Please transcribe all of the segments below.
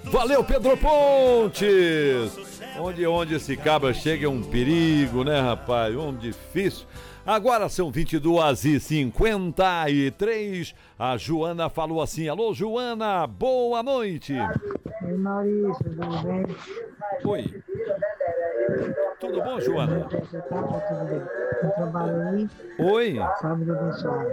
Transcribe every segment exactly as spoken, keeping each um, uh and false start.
Valeu, Pedro Pontes! Onde, onde esse cabra chega é um perigo, né, rapaz? Um difícil. Agora são vinte e duas e cinquenta e três. A Joana falou assim: alô, Joana, boa noite. Oi, Maurício, tudo bem? Oi. Tudo bom, Joana? Tudo bem. Eu trabalho aí. Oi. Sábado abençoado.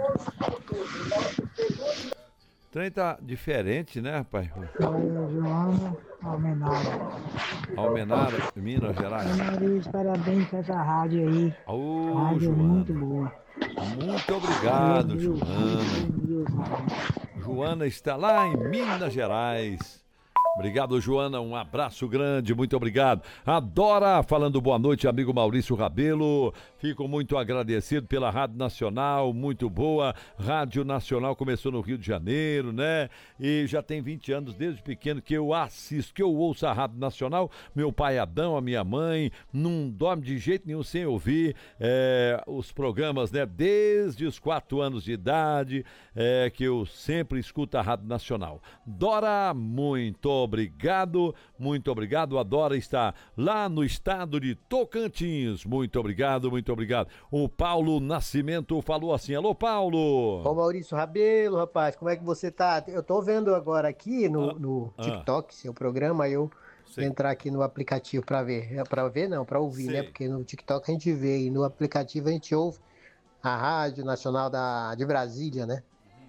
O trem tá diferente, né, rapaz? Oi, Joana Almenara. Almenara, Minas Gerais. Oi, Maurício, parabéns por essa rádio aí. Ô, rádio Joana. muito boa. Muito obrigado, Meu Deus, Joana. meu Deus. Joana está lá em Minas Gerais. Obrigado, Joana, um abraço grande, muito obrigado. Adora, falando boa noite, amigo Maurício Rabelo. Fico muito agradecido pela Rádio Nacional, muito boa. Rádio Nacional começou no Rio de Janeiro, né? E já tem vinte anos, desde pequeno, que eu assisto, que eu ouço a Rádio Nacional. Meu pai Adão, a minha mãe, não dorme de jeito nenhum sem ouvir é, os programas, né? Desde os quatro anos de idade, é, que eu sempre escuto a Rádio Nacional. Dora, muito obrigado, muito obrigado. A Dora está lá no estado de Tocantins. Muito obrigado, muito obrigado. O Paulo Nascimento falou assim: alô, Paulo. Ô, Maurício Rabelo, rapaz, como é que você tá? Eu tô vendo agora aqui no, ah, no ah. TikTok, seu programa, eu Sei. entrar aqui no aplicativo pra ver. Pra ver não, pra ouvir, Sei. né? Porque no TikTok a gente vê e no aplicativo a gente ouve a Rádio Nacional da, de Brasília, né?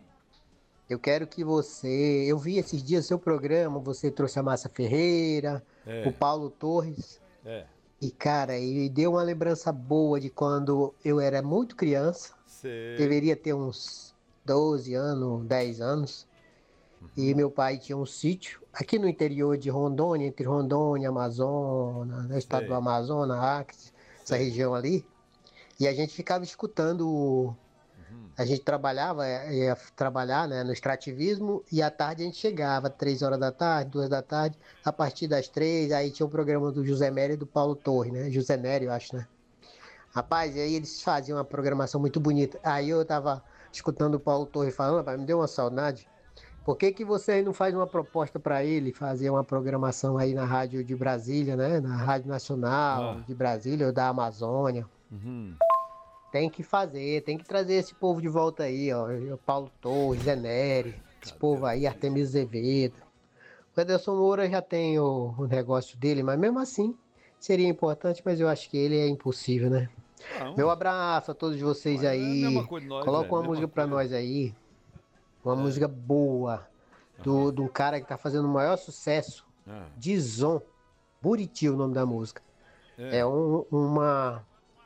Eu quero que você... Eu vi esses dias seu programa, você trouxe a Márcia Ferreira, É. o Paulo Torres. É. E, cara, ele deu uma lembrança boa de quando eu era muito criança. Sei. Deveria ter uns doze anos, dez anos. Uhum. E meu pai tinha um sítio aqui no interior de Rondônia, entre Rondônia, Amazonas, no estado Sei. do Amazonas, Acre, essa Sei. região ali. E a gente ficava escutando... A gente trabalhava, ia trabalhar, né, no extrativismo, e à tarde a gente chegava, três horas da tarde, duas da tarde, a partir das três, aí tinha o programa do José Mério e do Paulo Torres, né, José Mério, eu acho, né. Rapaz, e aí eles faziam uma programação muito bonita. Aí eu tava escutando o Paulo Torres falando, rapaz, me deu uma saudade. Por que que você não faz uma proposta para ele fazer uma programação aí na rádio de Brasília, né, na Rádio Nacional Ah. de Brasília ou da Amazônia? Uhum. Tem que fazer, tem que trazer esse povo de volta aí, ó. O Paulo Torres, Zé Nery, esse povo aí, Artemis Azevedo. O Ederson Moura já tem o, o negócio dele, mas mesmo assim seria importante, mas eu acho que ele é impossível, né? Não. Meu abraço a todos vocês Olha, aí. é a mesma coisa de nós, Coloca é, uma mesma música pra coisa. nós aí. Uma É. música boa. Do, do cara que tá fazendo o maior sucesso. Ah. Dizon. Buriti, o nome da música. É, É um, uma.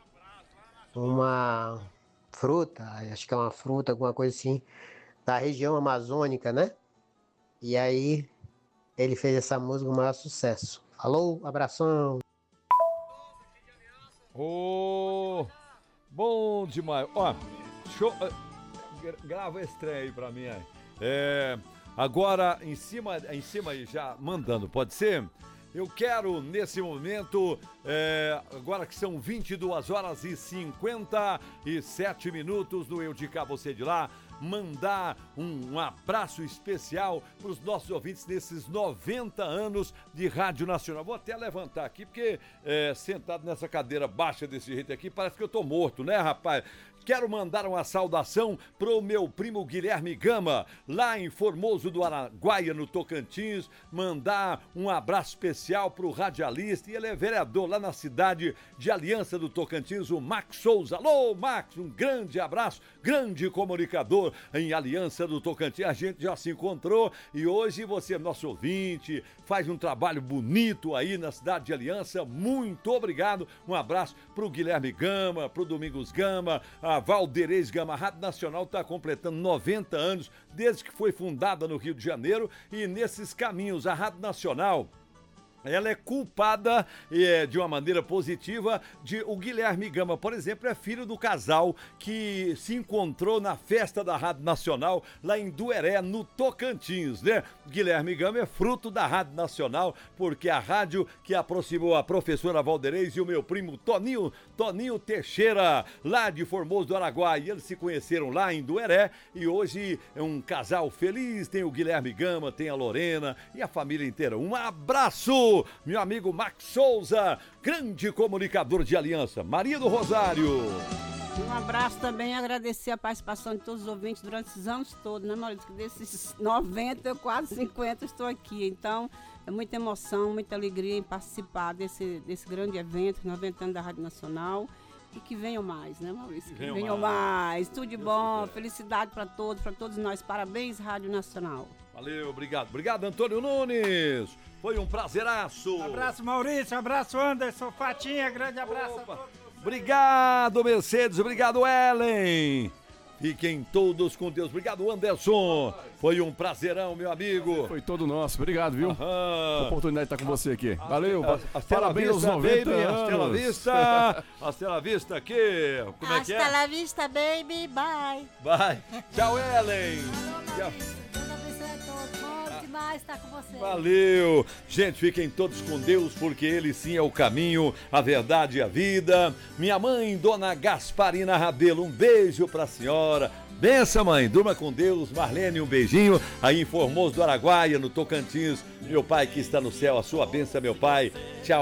Uma fruta, acho que é uma fruta, alguma coisa assim, da região amazônica, né? E aí ele fez essa música um maior sucesso. Falou, abração. Ô, bom demais. Ó, show, uh, gra- grava esse trem aí pra mim aí. É, agora, em cima, em cima aí, já mandando, pode ser? Eu quero, nesse momento, é, agora que são vinte e duas horas e cinquenta e sete minutos no Eu de Cá, Você de Lá, mandar um, um abraço especial para os nossos ouvintes nesses noventa anos de Rádio Nacional. Vou até levantar aqui, porque é, sentado nessa cadeira baixa desse jeito aqui, parece que eu tô morto, né, rapaz? Quero mandar uma saudação pro meu primo Guilherme Gama, lá em Formoso do Araguaia, no Tocantins. Mandar um abraço especial pro radialista, e ele é vereador lá na cidade de Aliança do Tocantins, o Max Souza. Alô, Max, um grande abraço, grande comunicador em Aliança do Tocantins. A gente já se encontrou e hoje você é nosso ouvinte, faz um trabalho bonito aí na cidade de Aliança. Muito obrigado. Um abraço pro Guilherme Gama, pro Domingos Gama, a Valderez Gama. A Rádio Nacional está completando noventa anos desde que foi fundada no Rio de Janeiro, e nesses caminhos a Rádio Nacional ela é culpada é, de uma maneira positiva de o Guilherme Gama, por exemplo, é filho do casal que se encontrou na festa da Rádio Nacional lá em Dueré, no Tocantins, né? Guilherme Gama é fruto da Rádio Nacional, porque a rádio que aproximou a professora Valderez e o meu primo Toninho, Toninho Teixeira, lá de Formoso do Araguaia. Eles se conheceram lá em Dueré e hoje é um casal feliz, tem o Guilherme Gama, tem a Lorena e a família inteira. Um abraço! Meu amigo Max Souza, grande comunicador de Aliança, Maria do Rosário. Um abraço também, agradecer a participação de todos os ouvintes durante esses anos todos, né, Maurício? Que desses noventa, quase cinquenta, estou aqui. Então, é muita emoção, muita alegria em participar desse, desse grande evento, noventa anos da Rádio Nacional. E que venham mais, né, Maurício? Que venham, venham mais. mais. Tudo de bom, felicidade para todos, para todos nós. Parabéns, Rádio Nacional. Valeu, obrigado. Obrigado, Antônio Nunes. Foi um prazeraço. Abraço, Maurício. Abraço, Anderson. Fatinha, grande abraço Opa. a todos. Obrigado, Mercedes. Obrigado, Ellen. Fiquem todos com Deus. Obrigado, Anderson. Foi um prazerão, meu amigo. Foi todo nosso. Obrigado, viu? Aham. Oportunidade de estar com você aqui. Valeu. Parabéns aos noventa anos. Hasta la vista. Hasta la vista aqui. Como é que é? Hasta la vista, baby. Bye. Bye. Tchau, Ellen. Tchau. Demais estar com você. Valeu! Gente, fiquem todos com Deus, porque Ele sim é o caminho, a verdade e a vida. Minha mãe, Dona Gasparina Rabelo, um beijo pra senhora. Benção, mãe, durma com Deus. Marlene, um beijinho. Aí em Formoso do Araguaia, no Tocantins. Meu pai que está no céu, a sua benção, meu pai. Tchau.